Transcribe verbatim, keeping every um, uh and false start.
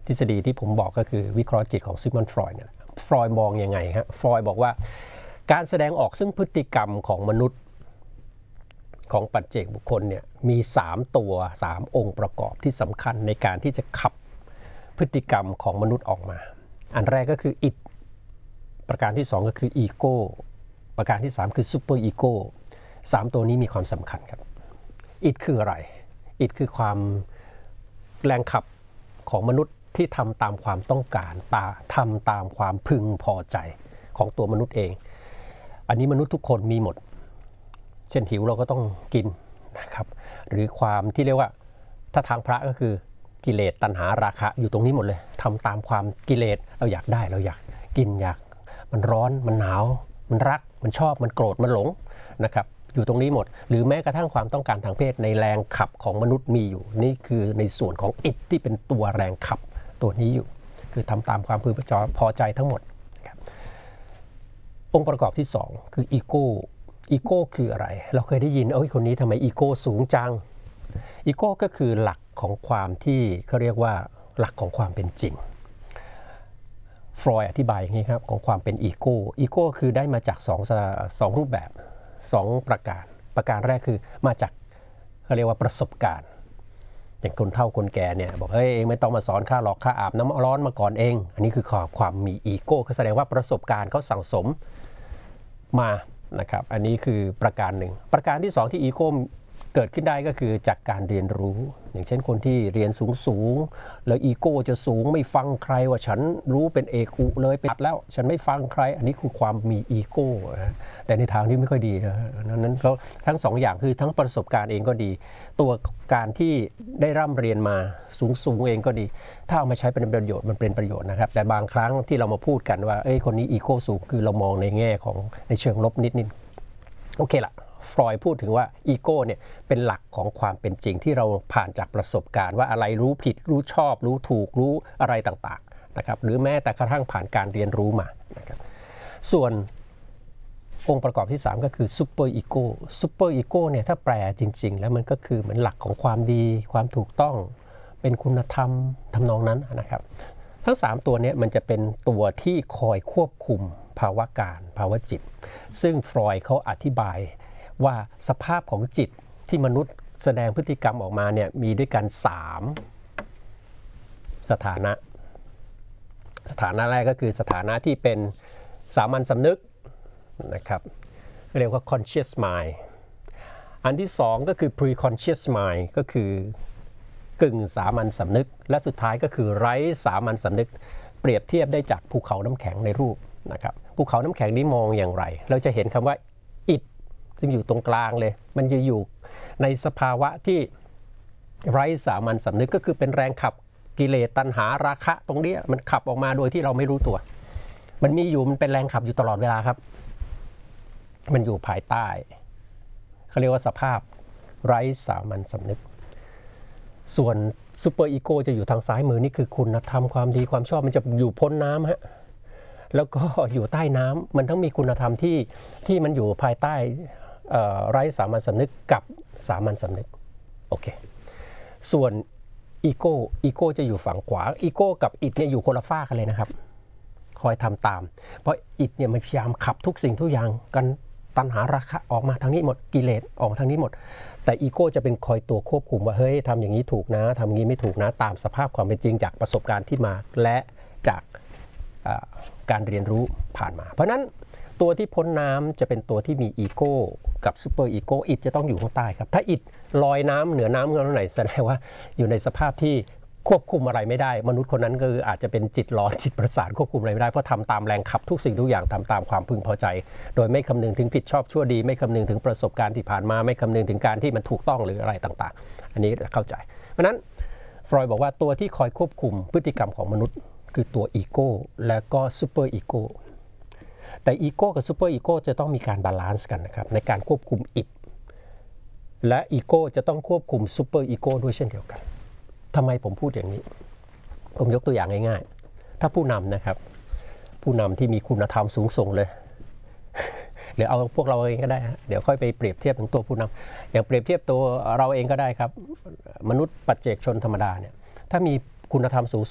ทฤษฎีที่ผมบอกก็คือวิเคราะห์จิตของซิกมันด์ฟรอยด์เนี่ยฟรอยด์มองยังไงฮะฟรอยด์บอกว่าการแสดงออกซึ่งพฤติกรรมของมนุษย์ของปัจเจกบุคคลเนี่ยมีสามตัวสามองค์ประกอบที่สำคัญในการที่จะขับพฤติกรรมของมนุษย์ออกมาอันแรกก็คืออิดประการที่สองก็คืออีโก้ประการที่สามคือซูเปอร์อีโก้สามตัวนี้มีความสำคัญครับอิดคืออะไรอิดคือความแรงขับของมนุษย์ที่ทำตามความต้องการตาทำตามความพึงพอใจของตัวมนุษย์เองอันนี้มนุษย์ทุกคนมีหมดเช่นหิวเราก็ต้องกินนะครับหรือความที่เรียกว่าถ้าทางพระก็คือกิเลสตัณหาราคะอยู่ตรงนี้หมดเลยทำตามความกิเลสเราอยากได้เราอยากกินอยากมันร้อนมันหนาวมันรักมันชอบมันโกรธมันหลงนะครับอยู่ตรงนี้หมดหรือแม้กระทั่งความต้องการทางเพศในแรงขับของมนุษย์มีอยู่นี่คือในส่วนของอิทที่เป็นตัวแรงขับตัวนี้อยู่คือทำตามความพึงพอใจทั้งหมดนะครับองค์ประกอบที่สองคืออีโก้อีโก้คืออะไรเราเคยได้ยินเอ้ยคนนี้ทำไมอีโก้สูงจังอีโก้ก็คือหลักของความที่เขาเรียกว่าหลักของความเป็นจริงฟรอยด์อธิบายอย่างนี้ครับของความเป็นอีโก้อีโก้คือได้มาจากสองสองรูปแบบสองประการประการแรกคือมาจากเขาเรียกว่าประสบการณ์อย่างคนเฒ่าคนแก่เนี่ยบอกเฮ้ยเองไม่ต้องมาสอนข้าหรอกข้าอาบน้ำร้อนมาก่อนเองอันนี้คือความความมีอีโก้ก็แสดงว่าประสบการณ์เขาสั่งสมมานะครับอันนี้คือประการหนึ่งประการที่สองที่อีโก้เกิดขึ้นได้ก็คือจากการเรียนรู้อย่างเช่นคนที่เรียนสูงสูงแล้วอีโก้จะสูงไม่ฟังใครว่าฉันรู้เป็นเอกอุเลยไปตัดแล้วฉันไม่ฟังใครอันนี้คือความมีอีโก้นะแต่ในทางที่ไม่ค่อยดีนะนั้นเขาทั้งสองอย่างคือทั้งประสบการณ์เองก็ดีตัวการที่ได้ร่ำเรียนมาสูงสูงเองก็ดีถ้าเอามาใช้เป็นประโยชน์มันเป็นประโยชน์นะครับแต่บางครั้งที่เรามาพูดกันว่าเอ้ยคนนี้อีโก้สูงคือเรามองในแง่ของในเชิงลบนิดนิดโอเคละฟรอยด์พูดถึงว่าอีโก้เนี่ยเป็นหลักของความเป็นจริงที่เราผ่านจากประสบการณ์ว่าอะไรรู้ผิดรู้ชอบรู้ถูกรู้อะไรต่างๆนะครับหรือแม้แต่กระทั่งผ่านการเรียนรู้มานะครับส่วนองค์ประกอบที่สามก็คือซูเปอร์อีโก้ซูเปอร์อีโก้เนี่ยถ้าแปลจริงๆแล้วมันก็คือเหมือนหลักของความดีความถูกต้องเป็นคุณธรรมทำนองนั้นนะครับทั้งสามตัวนี้มันจะเป็นตัวที่คอยควบคุมภาวะการภาวะจิตซึ่งฟรอยด์เขาอธิบายว่าสภาพของจิตที่มนุษย์แสดงพฤติกรรมออกมาเนี่ยมีด้วยกันสามสถานะสถานะแรกก็คือสถานะที่เป็นสามัญสำนึกนะครับเรียกว่า conscious mind อันที่สองก็คือ pre-conscious mind ก็คือกึ่งสามัญสำนึกและสุดท้ายก็คือไร้สามัญสำนึกเปรียบเทียบได้จากภูเขาน้ำแข็งในรูปนะครับภูเขาน้ำแข็งนี้มองอย่างไรเราจะเห็นคำว่าอิฐซึ่งอยู่ตรงกลางเลยมันจะอยู่ในสภาวะที่ไร้สามัญสำนึกก็คือเป็นแรงขับกิเลสตัณหาราคะตรงนี้มันขับออกมาโดยที่เราไม่รู้ตัวมันมีอยู่มันเป็นแรงขับอยู่ตลอดเวลาครับมันอยู่ภายใต้เขาเรียกว่าสภาพไร้สามัญสำนึกส่วนซูเปอร์อีโก้จะอยู่ทางซ้ายมือนี่คือคุณธรรมความดีความชอบมันจะอยู่พ้นน้ำฮะแล้วก็อยู่ใต้น้ำมันต้องมีคุณธรรมที่ที่มันอยู่ภายใต้ไร้สามัญสำนึกกับสามัญสำนึกโอเคส่วนอีโก้อีโก้จะอยู่ฝั่งขวาอีโก้กับอิทเนี่ยอยู่คนละฝ้ากันเลยนะครับคอยทำตามเพราะอิทเนี่ยมันพยายามขับทุกสิ่งทุกอย่างกันตัณหาราคะออกมาทางนี้หมดกิเลสออกมาทางนี้หมดแต่อีโก้จะเป็นคอยตัวควบคุมว่าเฮ้ยทำอย่างนี้ถูกนะทำอย่างนี้ไม่ถูกนะตามสภาพความเป็นจริงจากประสบการณ์ที่มาและจากการเรียนรู้ผ่านมาเพราะนั้นตัวที่พ้นน้ำจะเป็นตัวที่มีอีโก้กับซูเปอร์อีโก้อิทจะต้องอยู่ข้างใต้ครับถ้าอิทลอยน้ำเหนือน้ำเงื่อนไหนแสดงว่าอยู่ในสภาพที่ควบคุมอะไรไม่ได้มนุษย์คนนั้นก็คืออาจจะเป็นจิตร้อนจิตประสาทควบคุมอะไรไม่ได้เพราะทำตามแรงขับทุกสิ่งทุกอย่างทำตามความพึงพอใจโดยไม่คำนึงถึงผิดชอบชั่วดีไม่คำนึงถึงประสบการณ์ที่ผ่านมาไม่คำนึงถึงการที่มันถูกต้องหรืออะไรต่างๆอันนี้เข้าใจเพราะนั้นฟรอยด์บอกว่าตัวที่คอยควบคุมพฤติกรรมของมนุษย์คือตัวอีโก้และก็ซูเปอร์อีโก้แต่อีโก้กับซูเปอร์อีโก้จะต้องมีการบาลานซ์กันนะครับในการควบคุมอิทและอีโก้จะต้องควบคุมซูเปอร์อีโก้ด้วยเช่นเดียวกันทำไมผมพูดอย่างนี้ผมยกตัวอย่างง่ายๆถ้าผู้นำนะครับผู้นำที่มีคุณธรรมสูงส่งเลยหรือเอาพวกเราเองก็ได้เดี๋ยวค่อยไปเปรียบเทียบถึงตัวผู้นำอย่างเปรียบเทียบตัวเราเองก็ได้ครับมนุษย์ปัจเจกชนธรรมดาเนี่ยถ้ามีคุณธรรมสูง